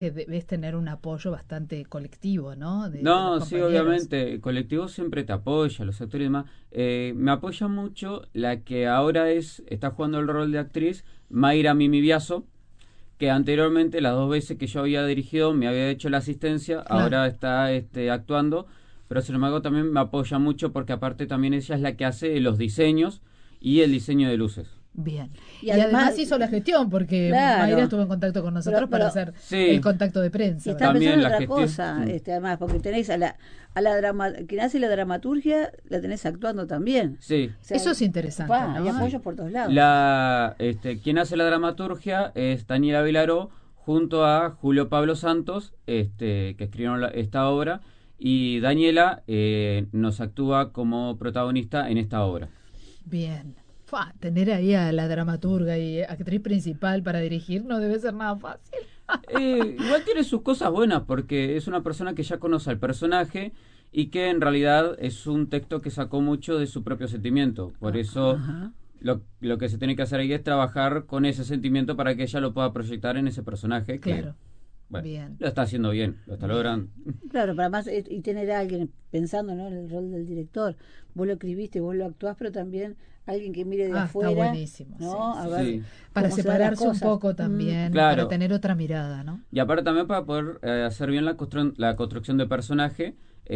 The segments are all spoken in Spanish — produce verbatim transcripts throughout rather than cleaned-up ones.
debes tener un apoyo bastante colectivo, ¿no? De, de No, los sí, compañeros. obviamente, el colectivo siempre te apoya, los actores y demás. Eh, me apoya mucho la que ahora es está jugando el rol de actriz, Mayra Mimi Biaso, que anteriormente, las dos veces que yo había dirigido, me había hecho la asistencia, Claro. ahora está este, actuando, pero sin embargo también me apoya mucho porque aparte también ella es la que hace los diseños y el diseño de luces. Bien. Y Y, además, además hizo la gestión, porque Mayra claro, estuvo en contacto con pero, nosotros para pero hacer el Sí, contacto de y prensa, estaba ¿verdad? también pensando en la otra gestión. cosa, Mm. este, además, porque tenés a la, a la drama, quien hace la dramaturgia, la tenés actuando también. Sí. O sea, Eso es interesante, pa, ¿no? hay apoyos por todos lados. La, este, quien hace la dramaturgia es Daniela Vilaró junto a Julio Pablo Santos, este, que escribieron la- esta obra, y Daniela eh, nos actúa como protagonista en esta obra. Bien. Fua, tener ahí a la dramaturga y actriz principal para dirigir no debe ser nada fácil. Eh, igual tiene sus cosas buenas porque es una persona que ya conoce al personaje y que en realidad es un texto que sacó mucho de su propio sentimiento. Por eso Ajá. lo, lo que se tiene que hacer ahí es trabajar con ese sentimiento para que ella lo pueda proyectar en ese personaje que, Claro. bueno, Bien. lo está haciendo bien, lo está Bien. logrando. Claro, para más, eh, y tener a alguien pensando, ¿no?, en el rol del director. Vos lo escribiste, vos lo actuás, pero también alguien que mire de Ah, afuera. está buenísimo, ¿no? sí, A sí, ver Sí. Para cómo se dan las separarse un cosas. poco Mm, también, Claro. para tener otra mirada, ¿no? Y aparte también para poder eh, hacer bien la, constru- la construcción de personaje,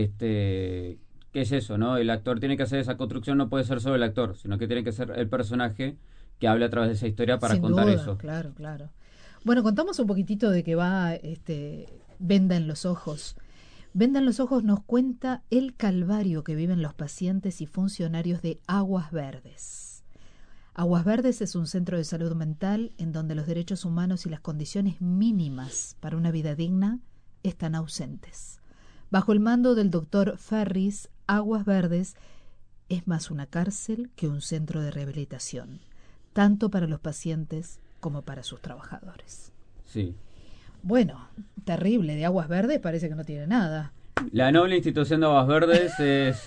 este, ¿qué es eso, no? El actor tiene que hacer esa construcción, no puede ser solo el actor, sino que tiene que ser el personaje que hable a través de esa historia para Sin contar duda, eso. claro, claro. Bueno, contamos un poquitito de que va este, Venda en los Ojos. Venda en los Ojos nos cuenta el calvario que viven los pacientes y funcionarios de Aguas Verdes. Aguas Verdes es un centro de salud mental en donde los derechos humanos y las condiciones mínimas para una vida digna están ausentes. Bajo el mando del doctor Ferris, Aguas Verdes es más una cárcel que un centro de rehabilitación, tanto para los pacientes como para sus trabajadores. Sí. Bueno, terrible, de Aguas Verdes parece que no tiene nada. La noble institución de Aguas Verdes es...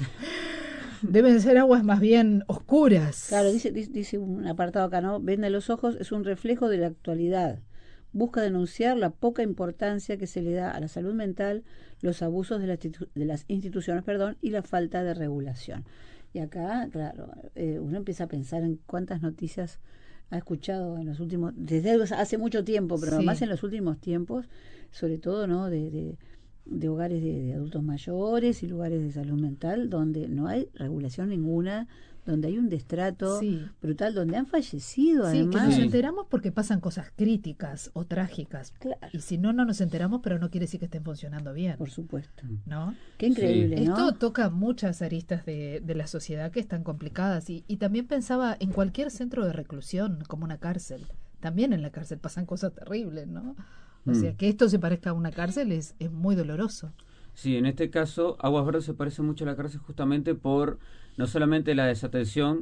Deben ser aguas más bien oscuras. Claro, dice, dice, dice un apartado acá, ¿no? Venda los ojos es un reflejo de la actualidad. Busca denunciar la poca importancia que se le da a la salud mental, los abusos de, la institu- de las instituciones, perdón, y la falta de regulación. Y acá, claro, eh, uno empieza a pensar en cuántas noticias ha escuchado en los últimos, desde hace mucho tiempo, pero Sí. más en los últimos tiempos, sobre todo, ¿no?, de, de, de hogares de, de adultos mayores y lugares de salud mental donde no hay regulación ninguna, donde hay un destrato Sí. brutal, donde han fallecido Sí, que además. nos Sí. enteramos porque pasan cosas críticas o trágicas. Claro, Y si no, no nos enteramos, pero no quiere decir que estén funcionando bien, por supuesto. ¿no? Qué increíble, ¿no? Esto toca muchas aristas de, de la sociedad que están complicadas. Y, y también pensaba en cualquier centro de reclusión, como una cárcel. También en la cárcel pasan cosas terribles, ¿no? O Mm. sea, que esto se parezca a una cárcel es, es muy doloroso. Sí, en este caso, Aguas Verdes se parece mucho a la cárcel justamente por no solamente la desatención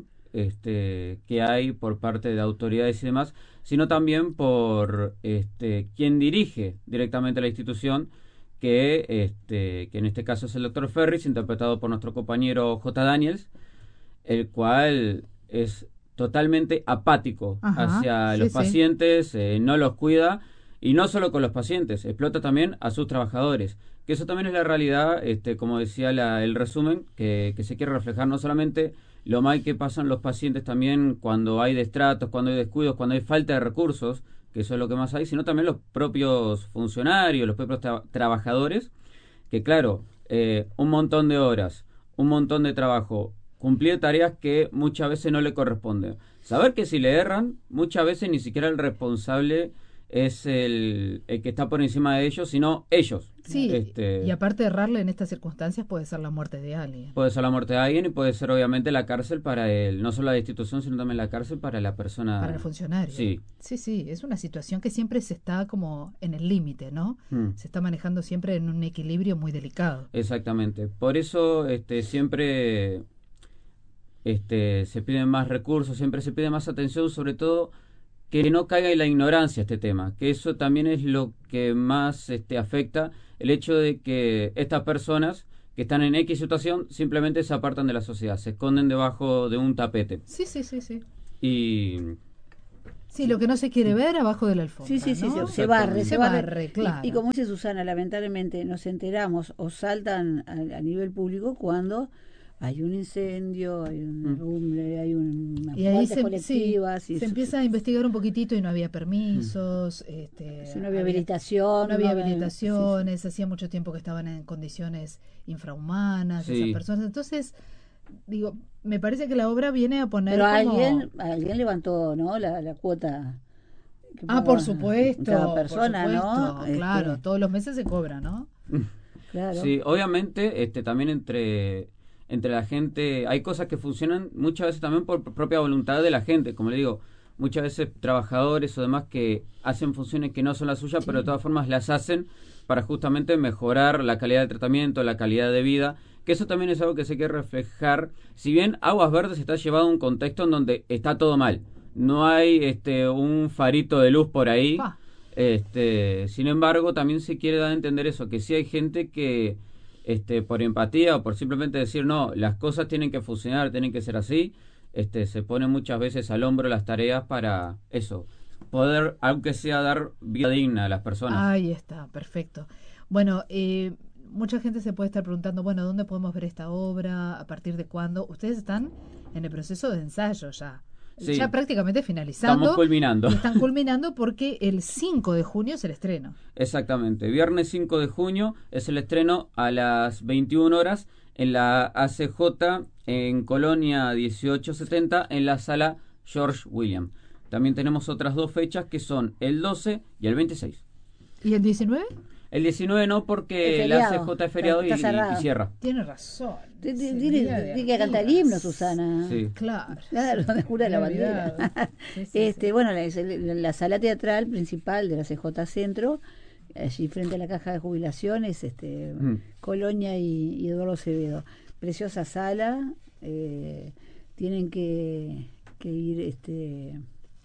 este, que hay por parte de autoridades y demás, sino también por este, quien dirige directamente la institución, que, este, que en este caso es el doctor Ferris, interpretado por nuestro compañero J. Daniels, el cual es totalmente apático Ajá, hacia sí, los sí. pacientes, eh, no los cuida, y no solo con los pacientes, explota también a sus trabajadores. Que eso también es la realidad, este, como decía la- el resumen, que, que se quiere reflejar no solamente lo mal que pasan los pacientes también cuando hay destratos, cuando hay descuidos, cuando hay falta de recursos, que eso es lo que más hay, sino también los propios funcionarios, los propios tra- trabajadores, que claro, eh, un montón de horas, un montón de trabajo, cumplir tareas que muchas veces no le corresponden. Saber que si le erran, muchas veces ni siquiera el responsable es el, el que está por encima de ellos, sino ellos. Sí, Este, y aparte de errarle en estas circunstancias puede ser la muerte de alguien. puede ser la muerte de alguien y puede ser obviamente la cárcel para él, no solo la institución, sino también la cárcel para la persona. Para el funcionario. Sí. Sí, sí, es una situación que siempre se está como en el límite, ¿no? Mm. Se está manejando siempre en un equilibrio muy delicado. Exactamente. Por eso este, siempre este, se piden más recursos, siempre se pide más atención, sobre todo que no caiga en la ignorancia este tema, que eso también es lo que más este, afecta, el hecho de que estas personas que están en X situación simplemente se apartan de la sociedad, se esconden debajo de un tapete. Sí, sí, sí, sí. Y, Sí, lo que no se quiere ver abajo de la alfombra. Sí, sí, sí, ¿no? se, se barre, se, Se barre. barre, claro. Y, y como dice Susana, lamentablemente nos enteramos o saltan a, a nivel público cuando hay un incendio, hay un derrumbe, hay un, unas y ahí muertes se, colectivas. sí, y se eso, empieza a investigar un poquitito y no había permisos. Mm. Este, Si no había habilitación. No había no, habilitaciones, sí, sí. hacía mucho tiempo que estaban en condiciones infrahumanas, Sí. esas personas. Entonces, digo, me parece que la obra viene a poner Pero como... alguien, alguien levantó, ¿no? La, la cuota. Que Ah, pagaba por supuesto. cada persona, por supuesto, ¿no? claro, Este, todos los meses se cobra, ¿no? claro. Sí, obviamente, este, también entre, entre la gente, hay cosas que funcionan muchas veces también por propia voluntad de la gente, como le digo, muchas veces trabajadores o demás que hacen funciones que no son las suyas, Sí. pero de todas formas las hacen para justamente mejorar la calidad de tratamiento, la calidad de vida, que eso también es algo que se quiere reflejar. Si bien Aguas Verdes está llevado a un contexto en donde está todo mal, no hay este un farito de luz por ahí, Pa. este sin embargo también se quiere dar a entender eso, que sí hay gente que este por empatía o por simplemente decir no, las cosas tienen que funcionar, tienen que ser así, este se pone muchas veces al hombro las tareas para eso, poder, aunque sea, dar vida digna a las personas. Ahí está, perfecto. Bueno, eh, mucha gente se puede estar preguntando, bueno, ¿dónde podemos ver esta obra? ¿A partir de cuándo? Ustedes están en el proceso de ensayo ya. Sí. Ya prácticamente finalizando. Estamos culminando. Y están culminando porque el cinco de junio es el estreno. Exactamente. Viernes cinco de junio es el estreno a las veintiuna horas en la A C J en Colonia dieciocho setenta en la sala George William. También tenemos otras dos fechas que son el doce y el veintiséis. ¿Y el diecinueve? El diecinueve no, porque Es la feriado. A C J es feriado Está- está y, y- cerrado. y cierra. Tiene razón. Tiene Es el tiene- día de tiene que cantar el Artigas. himno, Susana. Sí. Claro. Claro, sí. donde jura la Me he bandera. olvidado. Sí, sí, este, sí. Bueno, la, la- la sala teatral principal de la C J Centro, allí frente a la caja de jubilaciones, este, Mm. Colonia y, y Eduardo Acevedo. Preciosa sala, eh, tienen que, que ir este,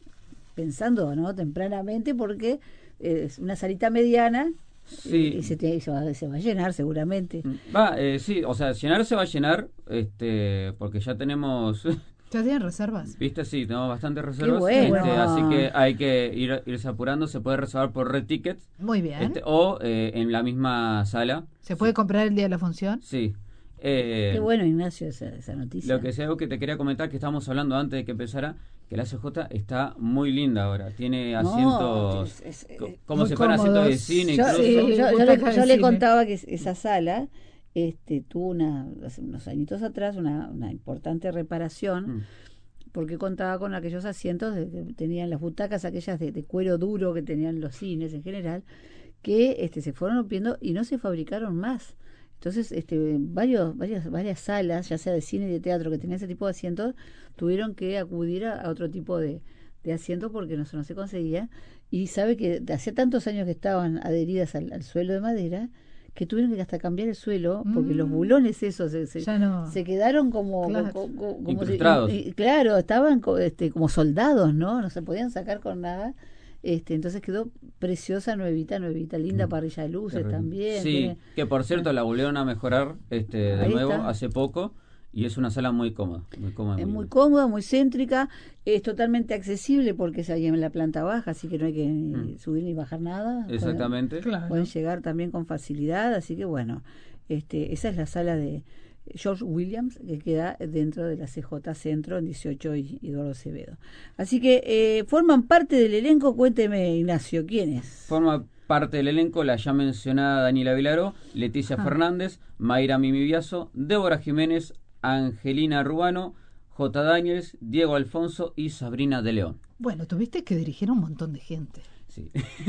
pensando, ¿no? Tempranamente, porque es una salita mediana. Sí. Y se, te- se, va, se va a llenar seguramente. Va, eh, sí, o sea, llenar se va a llenar, este, porque ya tenemos, ¿Ya tienen reservas? viste, sí, tenemos bastantes reservas, bueno. este, así que hay que ir irse apurando, se puede reservar por Red Tickets, Muy bien. este, o eh, en la misma sala. ¿Se puede comprar el día de la función? Sí. Eh, Qué bueno, Ignacio, esa, esa noticia. Lo que sí, algo que te quería comentar, que estábamos hablando antes de que empezara, que la A C J está muy linda ahora. Tiene No, asientos, es- es- co- es como muy si fueran asientos de cómodos. cine. Yo, incluso. Sí, yo- yo butaca le, de yo le cine. contaba que es- esa sala este, tuvo una, hace unos añitos atrás una, una importante reparación, Mm. porque contaba con aquellos asientos de- que tenían las butacas, aquellas de, de cuero duro que tenían los cines en general, que este, se fueron rompiendo y no se fabricaron más. Entonces, este, varios, varias, varias salas, ya sea de cine y de teatro, que tenían ese tipo de asientos, tuvieron que acudir a, a otro tipo de, de asiento porque no, se- no se conseguía. Y sabe que de hace tantos años que estaban adheridas al, al suelo de madera, que tuvieron que hasta cambiar el suelo, porque Mm. los bulones esos se, se, Ya no. se quedaron como, Claro. co- co- como si- Incrustados. y- y claro, estaban co- este, como soldados, ¿no? No se podían sacar con nada. Este, entonces quedó preciosa, nuevita, nuevita, linda parrilla de luces también. Sí, tiene- que por cierto la volvieron a mejorar este de Ahí nuevo está. hace poco y es una sala muy cómoda, muy cómoda. Es muy linda. cómoda, muy céntrica, es totalmente accesible porque es ahí en la planta baja, así que no hay que Mm. subir ni bajar nada. Pueden- Exactamente. Claro. Pueden llegar también con facilidad, así que bueno, este, esa es la sala de George Williams que queda dentro de la C J Centro en dieciocho y Eduardo Acevedo. Así que eh, forman parte del elenco, cuénteme Ignacio, ¿quiénes? Forma parte del elenco la ya mencionada Daniela Vilaró, Leticia Ah. Fernández, Mayra Mimibiaso, Débora Jiménez, Angelina Rubano, J. Daniels, Diego Alfonso y Sabrina de León. Bueno, tuviste que dirigir a un montón de gente. Sí.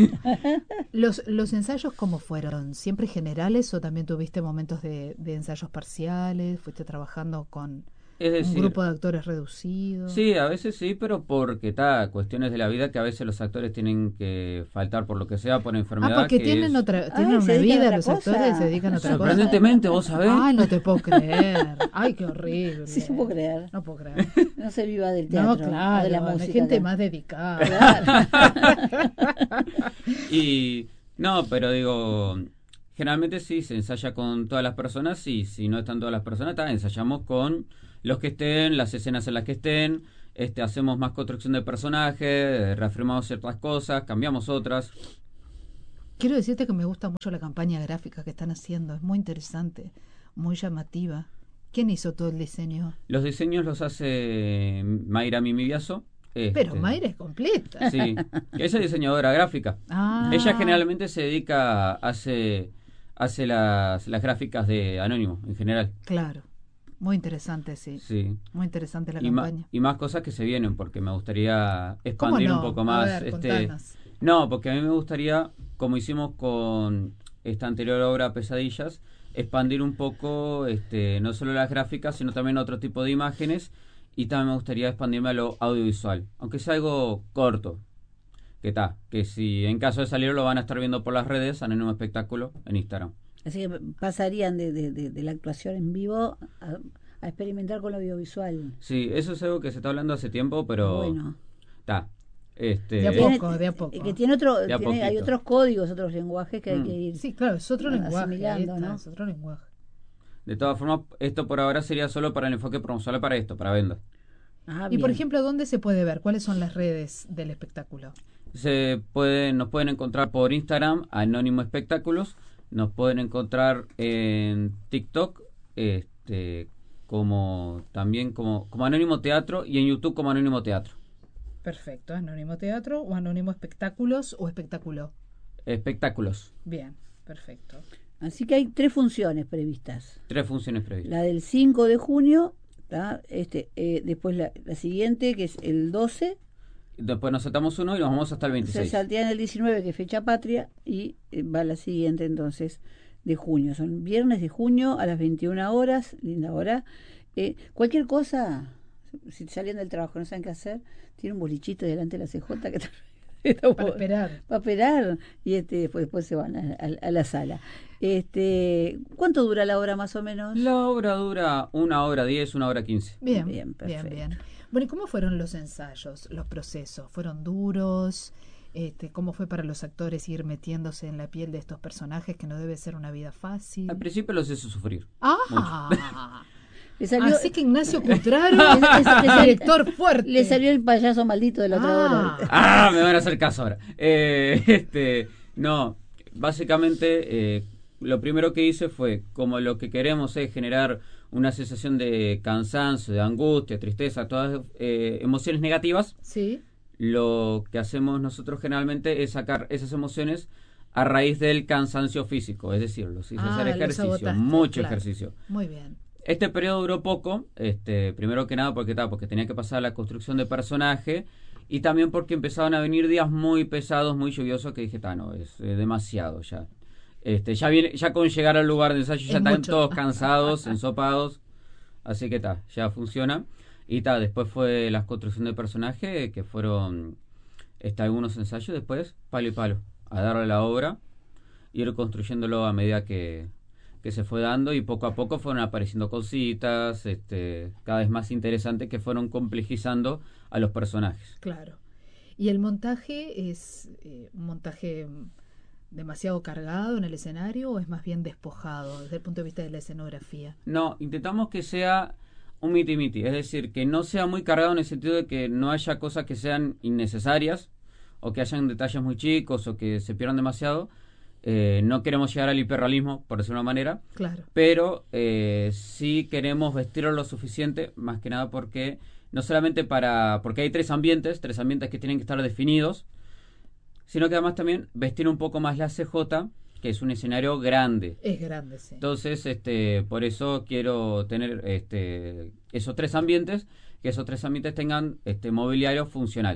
¿Los, los ensayos cómo fueron? ¿Siempre generales o también tuviste momentos de, de ensayos parciales? ¿Fuiste trabajando con Es un decir, grupo de actores reducido? sí, a veces sí, pero porque está cuestiones de la vida que a veces los actores tienen que faltar por lo que sea, por enfermedad. Ah, porque que tienen es- otra, Ay, tienen ¿se una dedican a vida otra los cosa? actores, se dedican a otra cosa. Sorprendentemente, vos sabés. Ay, no te puedo creer. Ay, qué horrible. Sí, se puede creer. No puedo creer. No se viva del No, teatro, claro, o de la hay música. gente acá. más dedicada. Claro. Y no, pero digo, generalmente sí, se ensaya con todas las personas y si no están todas las personas, ta, ensayamos con los que estén, las escenas en las que estén, este, hacemos más construcción de personajes, reafirmamos ciertas cosas, cambiamos otras. Quiero decirte que me gusta mucho la campaña gráfica que están haciendo, es muy interesante, muy llamativa. ¿Quién hizo todo el diseño? Los diseños los hace Mayra Mimibiaso. Este, Pero Mayra es completa. Sí, ella es diseñadora gráfica. Ah. Ella generalmente se dedica, hace, hace las, las gráficas de Anónimo en general. Claro, muy interesante, sí. Sí. Muy interesante la Y, ma- campaña. y más cosas que se vienen, porque me gustaría expandir no? un poco A más. ver, este contanos. No, porque a mí me gustaría, como hicimos con esta anterior obra Pesadillas, expandir un poco este no solo las gráficas, sino también otro tipo de imágenes, y también me gustaría expandirme a lo audiovisual, aunque sea algo corto, que está, que si en caso de salir lo van a estar viendo por las redes, Anónimo Espectáculo en Instagram. Así que pasarían de, de, de, de la actuación en vivo a, a experimentar con lo audiovisual. Sí, eso es algo que se está hablando hace tiempo, pero Bueno. está. Este, De a Tiene- poco, de a poco. Que tiene otro, De a tiene, hay poquito. otros códigos, otros lenguajes que hay Mm. que ir. Sí, claro, es otro Ah, lenguaje. ahí asimilando, está, ¿no? Es otro lenguaje. de todas formas, esto por ahora sería solo para el enfoque promocional, para esto, para venta. Ah, Y por bien. ejemplo, ¿dónde se puede ver? ¿Cuáles son las redes del espectáculo? Se pueden, nos pueden encontrar por Instagram, Anónimo Espectáculos, nos pueden encontrar en TikTok, este, como también como, como Anónimo Teatro, y en YouTube como Anónimo Teatro. Perfecto, Anónimo Teatro o Anónimo Espectáculos o Espectáculo. Espectáculos, Bien, perfecto. Así que hay tres funciones previstas. tres funciones previstas. La del cinco de junio, ¿tá? este eh, después la, la siguiente, que es el doce. Después nos saltamos uno y nos vamos hasta el Se veintiséis. saltean el diecinueve, que es fecha patria, y eh, va la siguiente entonces de junio. Son viernes de junio a las veintiuna horas, linda hora. Eh, cualquier cosa, si salen del trabajo no saben qué hacer, tiene un bolichito delante de la C J que está, está Para esperar. para esperar, y este después, después se van a, a- a la sala. Este, ¿cuánto dura la obra más o menos? La obra dura una hora diez, una hora quince. Bien, Bien, bien, perfecto. bien. Bueno, ¿y cómo fueron los ensayos, los procesos? ¿Fueron duros? Este, ¿cómo fue para los actores ir metiéndose en la piel de estos personajes, que no debe ser una vida fácil? Al principio los hizo sufrir. ¡Ah! Le salió, Así que Ignacio Cutraro Le- le- es director fuerte. le salió el payaso maldito de la otra Ah. hora. ¡Ah! Me van a hacer caso ahora. Eh, este, no, básicamente eh, lo primero que hice fue, como lo que queremos es generar una sensación de cansancio, de angustia, tristeza, todas eh, emociones negativas, Sí, lo que hacemos nosotros generalmente es sacar esas emociones a raíz del cansancio físico, es decir, los hice Ah, hacer los ejercicio, agotaste, mucho claro. ejercicio. muy bien. Este periodo duró poco, este, primero que nada porque, ta, porque tenía que pasar la construcción de personaje, y también porque empezaban a venir días muy pesados, muy lluviosos, que dije, ta, no, es eh, demasiado ya. Este, ya viene, ya con llegar al lugar de ensayo ya Es están mucho. todos cansados, ensopados, así que ta, ya funciona. Y ta, después fue la construcción de personaje, que fueron este, algunos ensayos, después palo y palo, a darle a la obra, ir construyéndolo a medida que, que se fue dando, y poco a poco fueron apareciendo cositas este, cada vez más interesantes que fueron complejizando a los personajes. Claro. ¿Y el montaje es eh, un montaje mm, demasiado cargado en el escenario o es más bien despojado desde el punto de vista de la escenografía? No, intentamos que sea un miti-miti, es decir, que no sea muy cargado en el sentido de que no haya cosas que sean innecesarias o que hayan detalles muy chicos o que se pierdan demasiado. Eh, no queremos llegar al hiperrealismo, por decirlo de una manera, Claro. pero eh, sí queremos vestirlo lo suficiente, más que nada porque no solamente para, porque hay tres ambientes, tres ambientes que tienen que estar definidos, sino que además también vestir un poco más la C J, que es un escenario grande. Es grande, sí. Entonces, este, por eso quiero tener este, esos tres ambientes, que esos tres ambientes tengan este mobiliario funcional,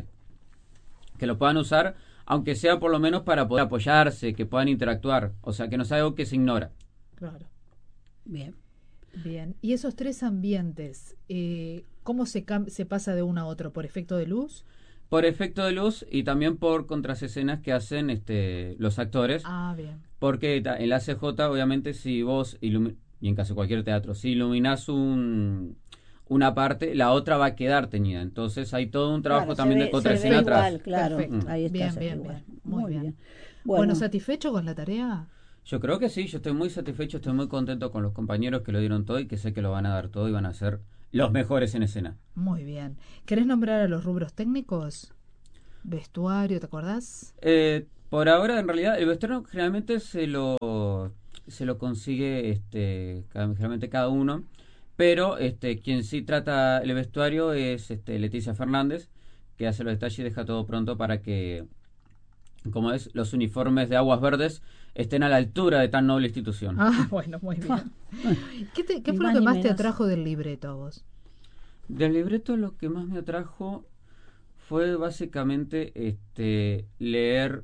que lo puedan usar, aunque sea por lo menos para poder apoyarse, que puedan interactuar, o sea, que no sea algo que se ignora. Claro. Bien. Bien. ¿Y esos tres ambientes, eh, cómo se, cam- se pasa de uno a otro? ¿Por efecto de luz? Por efecto de luz y también por contrasescenas que hacen este, los actores, Ah, bien. porque ta, en la C J, obviamente, si vos, ilumi- y en casi cualquier teatro, si iluminás un, una parte, la otra va a quedar teñida. Entonces hay todo un trabajo Claro, también se de ve- contraescena se ve atrás. igual, claro. Perfecto. Ahí está, Bien, se ve bien, igual. bien. Muy bien. Bueno, Bueno, ¿satisfecho con la tarea? Yo creo que sí, yo estoy muy satisfecho, estoy muy contento con los compañeros que lo dieron todo y que sé que lo van a dar todo y van a hacer los mejores en escena. Muy bien. ¿Querés nombrar a los rubros técnicos? Vestuario, ¿te acordás? Eh, por ahora, en realidad, el vestuario generalmente se lo se lo consigue este cada, generalmente cada uno, pero este quien sí trata el vestuario es este Leticia Fernández, que hace los detalles y deja todo pronto para que, como es, los uniformes de Aguas Verdes estén a la altura de tan noble institución. Ah, bueno, muy bien. ¿Qué, te, qué Ni fue lo más que ni más te menos. atrajo del libreto a vos? Del libreto lo que más me atrajo fue básicamente este leer,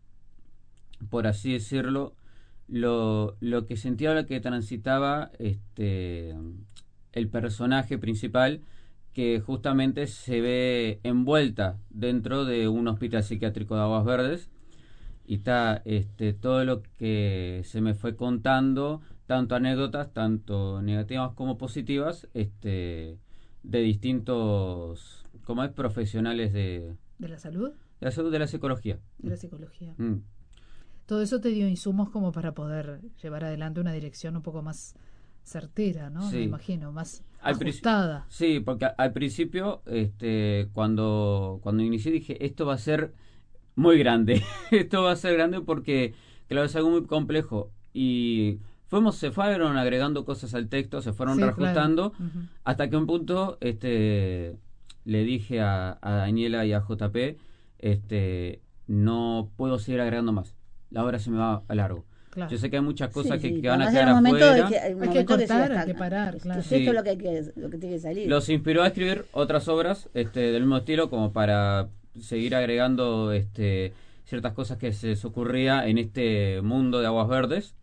por así decirlo, lo, lo que sentía, lo que transitaba este el personaje principal, que justamente se ve envuelta dentro de un hospital psiquiátrico de Aguas Verdes, y está este todo lo que se me fue contando, tanto anécdotas, tanto negativas como positivas, este de distintos, como es, profesionales de, ¿De la salud? de la salud, de la psicología. ¿De la psicología? Mm. Todo eso te dio insumos como para poder llevar adelante una dirección un poco más certera, ¿no? Sí. Me imagino, más Al princi- ajustada. Sí, porque a- al principio, este, cuando, cuando inicié dije, esto va a ser muy grande. Esto va a ser grande porque, claro, es algo muy complejo. Y fuimos, se fueron agregando cosas al texto, se fueron Sí, reajustando, claro. Ujú. hasta que un punto este, le dije a, a Daniela y a J P, este, no puedo seguir agregando más. La obra se me va a largo. Claro. Yo sé que hay muchas cosas Sí, que, sí, que van a además quedar hay un momento afuera. de que, hay un Hay que momento que cortar, sí, hay que parar, es- claro. Es Sí. esto lo que, hay que, lo que tiene que salir. Los inspiró a escribir otras obras este, del mismo estilo, como para seguir agregando este, ciertas cosas que se les ocurría en este mundo de Aguas Verdes.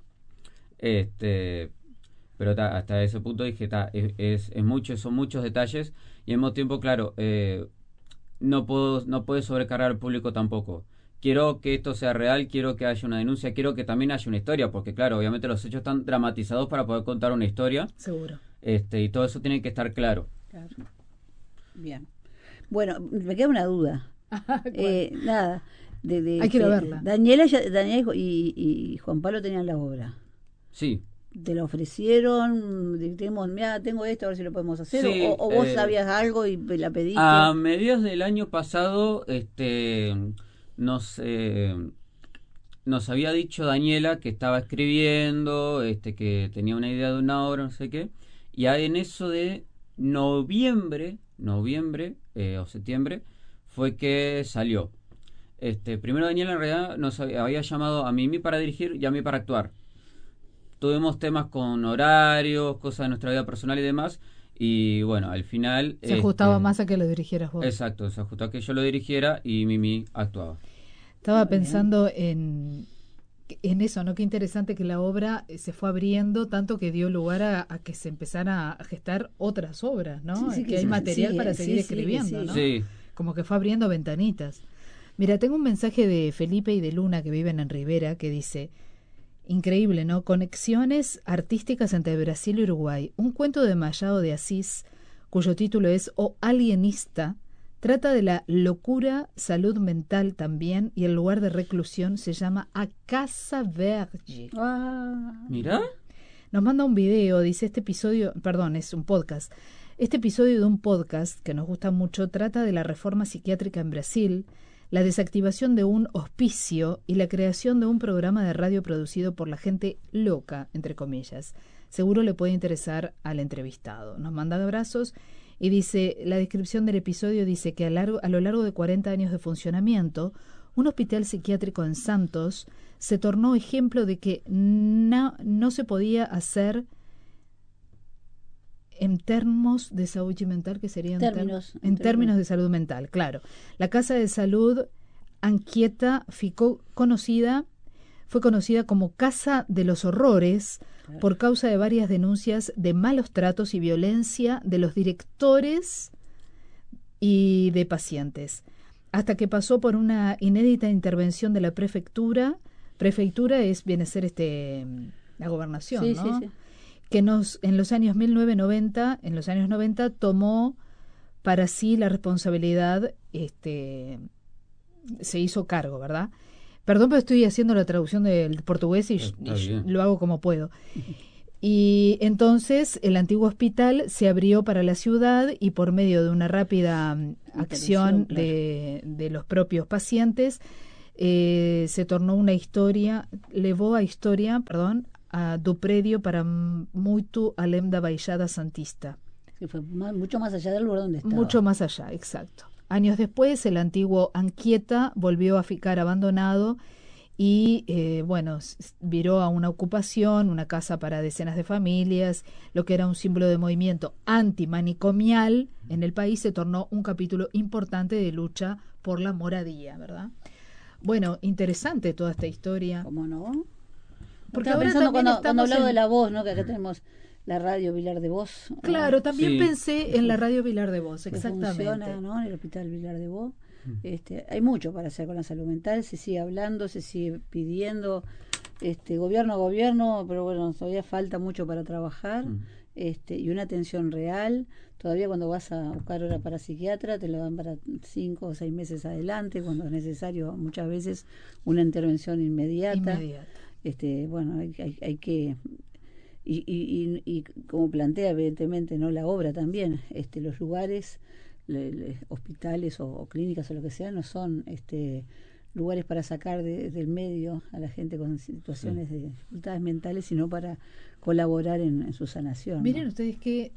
Este, pero ta, hasta ese punto dije, ta, es, es, es mucho, son muchos detalles, y al mismo tiempo, claro, eh, no puedo no puede sobrecargar al público tampoco. Quiero que esto sea real, quiero que haya una denuncia, quiero que también haya una historia, porque claro, obviamente los hechos están dramatizados para poder contar una historia, Seguro. este, y todo eso tiene que estar claro. Claro. Bien. Bueno, me queda una duda. Eh, nada. De, de, Hay que ir a este, verla. Daniela, ya- Daniela y, y Juan Pablo tenían la obra. Sí. ¿Te la ofrecieron? Dijimos, mira, tengo esto, a ver si lo podemos hacer. Sí, o, o vos eh, sabías algo y pe- la pediste. A mediados del año pasado, este, nos, eh, nos había dicho Daniela que estaba escribiendo, este, que tenía una idea de una obra, no sé qué, y ahí en eso de noviembre, noviembre eh, o septiembre, fue que salió. Este, primero Daniela en realidad nos había, había llamado a Mimi para dirigir y a mí para actuar. Tuvimos temas con horarios, cosas de nuestra vida personal y demás, y bueno, al final... Se ajustaba este, más a que lo dirigieras vos. Exacto, se ajustó a que yo lo dirigiera y Mimi actuaba. Estaba Muy bien. pensando en, en eso, ¿no? Qué interesante que la obra eh, se fue abriendo tanto que dio lugar a, a que se empezara a gestar otras obras, ¿no? Sí, sí, que que hay sí, material sí, para eh, seguir sí, sí, que escribiendo, sí. ¿no? Sí, Como que fue abriendo ventanitas. Mira, tengo un mensaje de Felipe y de Luna que viven en Rivera que dice, increíble, ¿no? Conexiones artísticas entre Brasil y Uruguay. Un cuento de Machado de Asís, cuyo título es O Alienista, trata de la locura, salud mental también, y el lugar de reclusión se llama A Casa Verde. Ah, mira. Nos manda un video, dice este episodio, perdón, es un podcast. Este episodio de un podcast que nos gusta mucho trata de la reforma psiquiátrica en Brasil, la desactivación de un hospicio y la creación de un programa de radio producido por la gente loca, entre comillas. Seguro le puede interesar al entrevistado. Nos manda abrazos y dice, la descripción del episodio dice que a, largo, a lo largo de cuarenta años de funcionamiento, un hospital psiquiátrico en Santos se tornó ejemplo de que no, no se podía hacer en términos de salud mental, que serían Términos, en términos de salud mental, claro. La Casa de Salud Anchieta ficó conocida, fue conocida como Casa de los Horrores por causa de varias denuncias de malos tratos y violencia de los directores y de pacientes, hasta que pasó por una inédita intervención de la prefectura. Prefectura es, viene a ser este, la gobernación, sí, ¿no? sí, sí. Que nos, en los años mil novecientos noventa, en los años noventa, tomó para sí la responsabilidad, este, se hizo cargo, ¿verdad? Perdón, pero estoy haciendo la traducción del portugués y, Está y bien. lo hago como puedo. Y entonces el antiguo hospital se abrió para la ciudad y por medio de una rápida acción claro. de, de los propios pacientes eh, se tornó una historia, levó a historia, perdón, a do predio para muito além da Baixada Santista. Que fue más, mucho más allá del lugar donde estaba. Mucho más allá, exacto. Años después el antiguo Anchieta volvió a ficar abandonado y, eh, bueno, viró a una ocupación, una casa para decenas de familias, lo que era un símbolo de movimiento antimanicomial en el país se tornó un capítulo importante de lucha por la moradía, ¿verdad? Bueno, interesante toda esta historia. ¿Cómo no? Porque Estaba ahora pensando también cuando, cuando hablaba en... de la voz, ¿no? Que acá tenemos la radio Vilar de Voz. Claro, ¿no? también Sí. pensé en la radio Vilar de Voz, Que exactamente. funciona, ¿no? En el Hospital Vilar de Voz. Este, hay mucho para hacer con la salud mental, se sigue hablando, se sigue pidiendo, este, gobierno a gobierno, pero bueno, todavía falta mucho para trabajar, Mm. este, y una atención real. Todavía cuando vas a buscar hora para psiquiatra te lo dan para cinco o seis meses adelante, cuando es necesario muchas veces una intervención inmediata. Inmediata. Este, bueno, hay, hay, hay que y, y, y, y como plantea evidentemente no la obra también, este, los lugares, le, le, hospitales o, o clínicas o lo que sea, no son este lugares para sacar de, del medio a la gente con situaciones sí. de dificultades mentales, sino para colaborar en, en su sanación. Miren ¿no? ustedes qué,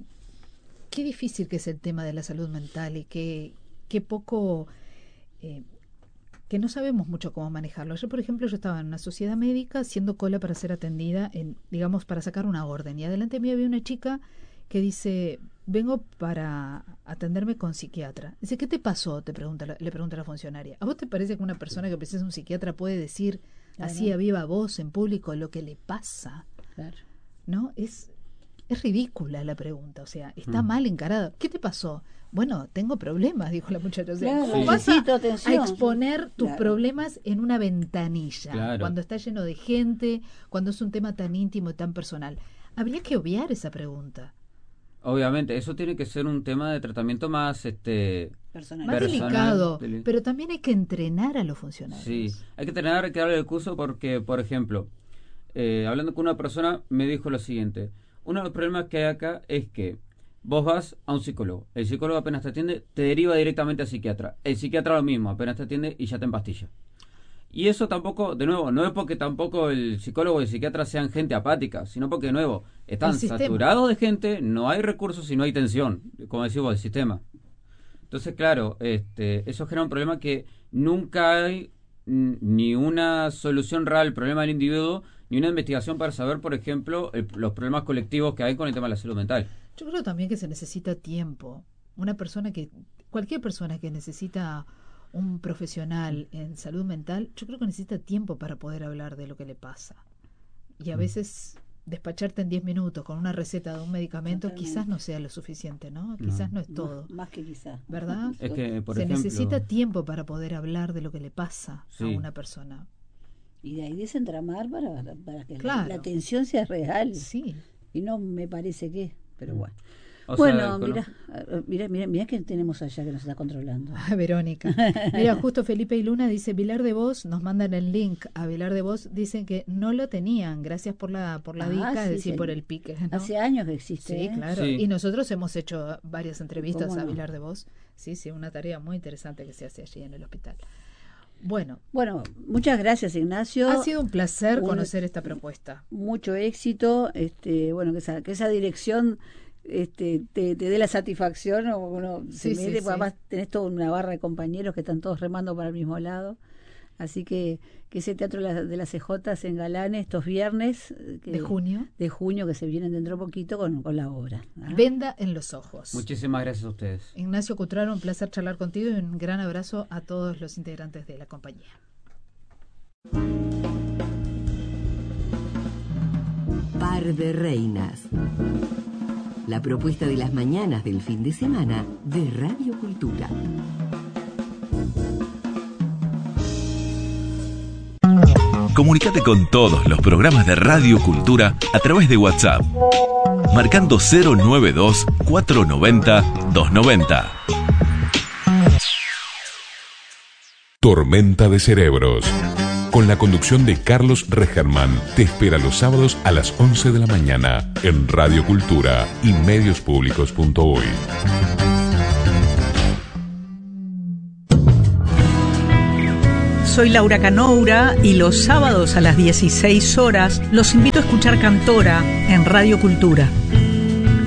qué difícil que es el tema de la salud mental y qué, qué poco... Eh, que no sabemos mucho cómo manejarlo. Yo, por ejemplo, yo estaba en una sociedad médica haciendo cola para ser atendida, en, digamos, para sacar una orden. Y adelante de mí había una chica que dice, vengo para atenderme con psiquiatra. Dice, ¿qué te pasó? Te pregunta, le pregunta la funcionaria. ¿A vos te parece que una persona que precisa un psiquiatra puede decir claro. así a viva voz en público lo que le pasa? Claro. ¿No? Es, es ridícula la pregunta. O sea, está Mm. mal encarado. ¿Qué te pasó? Bueno, tengo problemas, dijo la muchacha. O sea, claro, ¿cómo sí. vas a, atención. a exponer tus claro. problemas en una ventanilla? Claro. Cuando está lleno de gente, cuando es un tema tan íntimo y tan personal. Habría que obviar esa pregunta. Obviamente, eso tiene que ser un tema de tratamiento más este personal. Más personal, delicado, deli- pero también hay que entrenar a los funcionarios. Sí, hay que tener que darle el curso porque, por ejemplo, eh, hablando con una persona me dijo lo siguiente: uno de los problemas que hay acá es que vos vas a un psicólogo, el psicólogo apenas te atiende, te deriva directamente al psiquiatra, el psiquiatra lo mismo, apenas te atiende y ya te empastilla. Y eso tampoco, de nuevo, no es porque tampoco el psicólogo y el psiquiatra sean gente apática, sino porque, de nuevo, están saturados de gente, no hay recursos y no hay tensión, como decimos, del sistema. Entonces, claro, este, eso genera un problema que nunca hay n- ni una solución real al problema del individuo, ni una investigación para saber, por ejemplo, el, los problemas colectivos que hay con el tema de la salud mental. Yo creo también que se necesita tiempo. Una persona que, cualquier persona que necesita un profesional en salud mental, yo creo que necesita tiempo para poder hablar de lo que le pasa. Y a veces despacharte en diez minutos con una receta de un medicamento Totalmente. Quizás no sea lo suficiente, ¿no? Quizás no, no es todo. Más, más que quizás. ¿Verdad? Es que, por se ejemplo, necesita tiempo para poder hablar de lo que le pasa sí. a una persona. Y de ahí desentramar para, para que claro. la, la atención sea real. Sí. Y no me parece que, pero bueno. O bueno, sea, mira, mira, mira, mira que tenemos allá que nos está controlando. Ah, Verónica. Mira, justo Felipe y Luna dice, Vilar de Voz, nos mandan el link a Vilar de Voz, dicen que no lo tenían, gracias por la por la Ah, dica, es sí, decir, sí. por el pique. ¿no? Hace años que existe. Sí, ¿eh? claro. Sí. Y nosotros hemos hecho varias entrevistas ¿Cómo a no? Vilar de Voz. Sí, sí, una tarea muy interesante que se hace allí en el hospital. Bueno, Bueno, muchas gracias, Ignacio. ha sido un placer Un- conocer esta propuesta. Mucho éxito. Este, bueno, que esa, que esa dirección este, te, te dé la satisfacción o uno se Sí, sí, mete, sí. además tenés toda una barra de compañeros que están todos remando para el mismo lado. Así que que ese teatro de, la, de las C J se engalane estos viernes eh, que- De junio, de junio que se vienen dentro de poquito con, con la obra. ¿ah? Venda en los ojos. muchísimas gracias a ustedes. Ignacio Cutraro, un placer charlar contigo y un gran abrazo a todos los integrantes de la compañía. Par de Reinas. La propuesta de las mañanas del fin de semana de Radio Cultura. Comunicate con todos los programas de Radio Cultura a través de WhatsApp, marcando cero noventa y dos, cuatrocientos noventa, doscientos noventa. Tormenta de cerebros. con la conducción de Carlos Regerman, te espera los sábados a las once de la mañana en Radio Cultura y medios públicos punto uy. Soy Laura Canoura y los sábados a las dieciséis horas los invito a escuchar Cantora en Radio Cultura.